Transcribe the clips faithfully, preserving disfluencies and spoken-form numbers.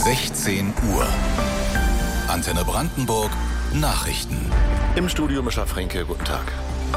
sechzehn Uhr. Antenne Brandenburg Nachrichten. Im Studio Mischa Fränke, guten Tag.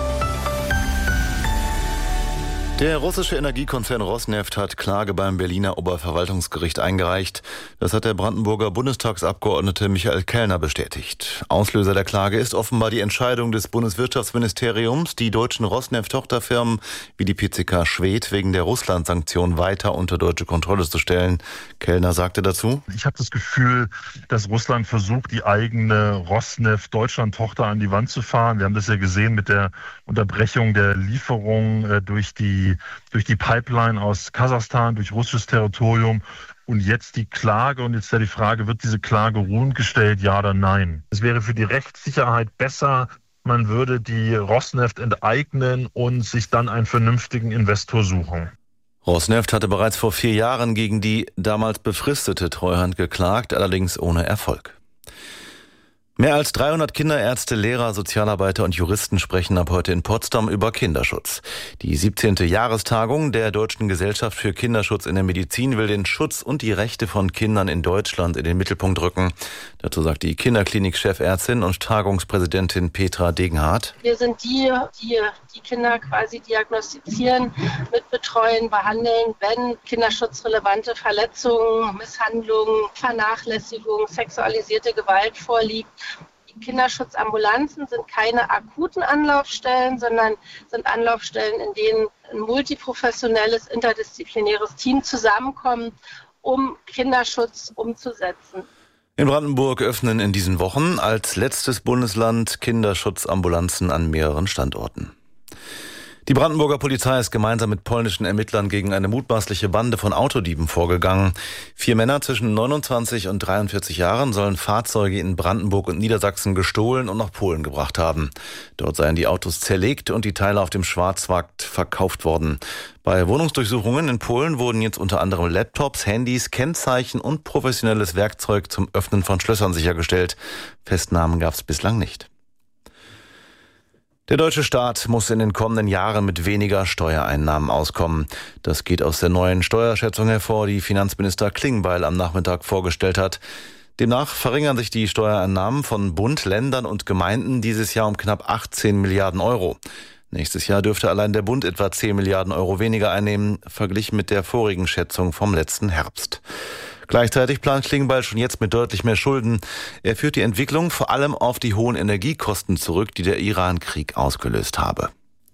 Der russische Energiekonzern Rosneft hat Klage beim Berliner Oberverwaltungsgericht eingereicht. Das hat der Brandenburger Bundestagsabgeordnete Michael Kellner bestätigt. Auslöser der Klage ist offenbar die Entscheidung des Bundeswirtschaftsministeriums, die deutschen Rosneft-Tochterfirmen wie die P C K Schwedt wegen der Russland-Sanktionen weiter unter deutsche Kontrolle zu stellen. Kellner sagte dazu: Ich habe das Gefühl, dass Russland versucht, die eigene Rosneft-Deutschland-Tochter an die Wand zu fahren. Wir haben das ja gesehen mit der Unterbrechung der Lieferung äh, durch die durch die Pipeline aus Kasachstan, durch russisches Territorium. Und jetzt die Klage, und jetzt ja die Frage, wird diese Klage ruhend gestellt, ja oder nein? Es wäre für die Rechtssicherheit besser, man würde die Rosneft enteignen und sich dann einen vernünftigen Investor suchen. Rosneft hatte bereits vor vier Jahren gegen die damals befristete Treuhand geklagt, allerdings ohne Erfolg. Mehr als dreihundert Kinderärzte, Lehrer, Sozialarbeiter und Juristen sprechen ab heute in Potsdam über Kinderschutz. Die siebzehnte Jahrestagung der Deutschen Gesellschaft für Kinderschutz in der Medizin will den Schutz und die Rechte von Kindern in Deutschland in den Mittelpunkt rücken. Dazu sagt die Kinderklinik-Chefärztin und Tagungspräsidentin Petra Degenhardt: Wir sind die, die die Kinder quasi diagnostizieren, mitbetreuen, behandeln, wenn kinderschutzrelevante Verletzungen, Misshandlungen, Vernachlässigung, sexualisierte Gewalt vorliegt. Die Kinderschutzambulanzen sind keine akuten Anlaufstellen, sondern sind Anlaufstellen, in denen ein multiprofessionelles, interdisziplinäres Team zusammenkommt, um Kinderschutz umzusetzen. In Brandenburg öffnen in diesen Wochen als letztes Bundesland Kinderschutzambulanzen an mehreren Standorten. Die Brandenburger Polizei ist gemeinsam mit polnischen Ermittlern gegen eine mutmaßliche Bande von Autodieben vorgegangen. Vier Männer zwischen neunundzwanzig und dreiundvierzig Jahren sollen Fahrzeuge in Brandenburg und Niedersachsen gestohlen und nach Polen gebracht haben. Dort seien die Autos zerlegt und die Teile auf dem Schwarzmarkt verkauft worden. Bei Wohnungsdurchsuchungen in Polen wurden jetzt unter anderem Laptops, Handys, Kennzeichen und professionelles Werkzeug zum Öffnen von Schlössern sichergestellt. Festnahmen gab es bislang nicht. Der deutsche Staat muss in den kommenden Jahren mit weniger Steuereinnahmen auskommen. Das geht aus der neuen Steuerschätzung hervor, die Finanzminister Klingbeil am Nachmittag vorgestellt hat. Demnach verringern sich die Steuereinnahmen von Bund, Ländern und Gemeinden dieses Jahr um knapp achtzehn Milliarden Euro. Nächstes Jahr dürfte allein der Bund etwa zehn Milliarden Euro weniger einnehmen, verglichen mit der vorigen Schätzung vom letzten Herbst. Gleichzeitig plant Klingbeil schon jetzt mit deutlich mehr Schulden. Er führt die Entwicklung vor allem auf die hohen Energiekosten zurück, die der Iran-Krieg ausgelöst habe.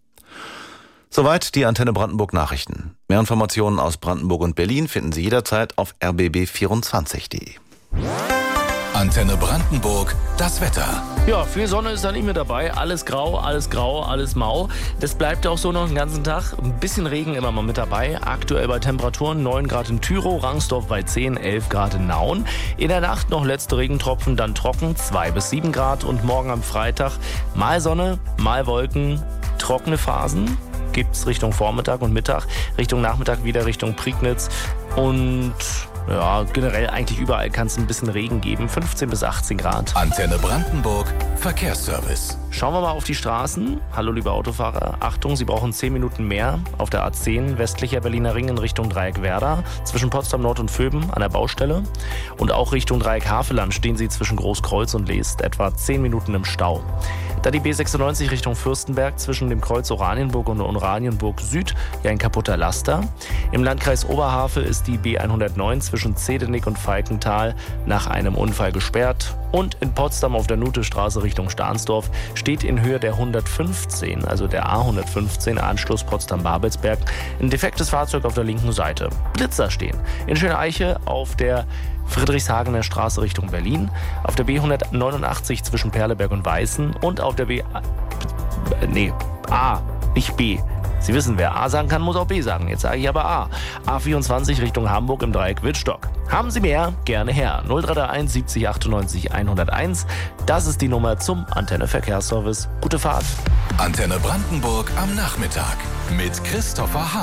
Soweit die Antenne Brandenburg Nachrichten. Mehr Informationen aus Brandenburg und Berlin finden Sie jederzeit auf r b b vierundzwanzig punkt d e. Antenne Brandenburg, das Wetter. Ja, viel Sonne ist da nicht mehr dabei. Alles grau, alles grau, alles mau. Das bleibt auch so noch den ganzen Tag. Ein bisschen Regen immer mal mit dabei. Aktuell bei Temperaturen neun Grad in Tyrow, Rangsdorf bei zehn, elf Grad in Nauen. In der Nacht noch letzte Regentropfen, dann trocken, zwei bis sieben Grad. Und morgen am Freitag mal Sonne, mal Wolken, trockene Phasen. Gibt's Richtung Vormittag und Mittag, Richtung Nachmittag wieder Richtung Prignitz. Und ja, generell eigentlich überall kann es ein bisschen Regen geben, fünfzehn bis achtzehn Grad. Antenne Brandenburg, Verkehrsservice. Schauen wir mal auf die Straßen. Hallo liebe Autofahrer, Achtung, Sie brauchen zehn Minuten mehr auf der A zehn, westlicher Berliner Ring in Richtung Dreieck Werder, zwischen Potsdam Nord und Vöben an der Baustelle. Und auch Richtung Dreieck Havelland stehen Sie zwischen Großkreuz und Leest etwa zehn Minuten im Stau. Da die B sechsundneunzig Richtung Fürstenberg zwischen dem Kreuz Oranienburg und Oranienburg Süd ja ein kaputter Laster. Im Landkreis Oberhavel ist die B hundertneun zwischen Zedenick und Falkenthal nach einem Unfall gesperrt. Und in Potsdam auf der Nutestraße Richtung Stahnsdorf steht in Höhe der hundertfünfzehn, also der A hundertfünfzehn, Anschluss Potsdam-Babelsberg, ein defektes Fahrzeug auf der linken Seite. Blitzer stehen in Schöne-Eiche auf der Friedrichshagener Straße Richtung Berlin, auf der B hundertneunundachtzig zwischen Perleberg und Weißen und auf der B... Äh, nee, A, nicht B. Sie wissen, wer A sagen kann, muss auch B sagen. Jetzt sage ich aber A. A vierundzwanzig Richtung Hamburg im Dreieck Wittstock. Haben Sie mehr? Gerne her. null drei drei eins siebzig achtundneunzig hunderteins. Das ist die Nummer zum Antenne Verkehrsservice. Gute Fahrt. Antenne Brandenburg am Nachmittag mit Christopher Hahn.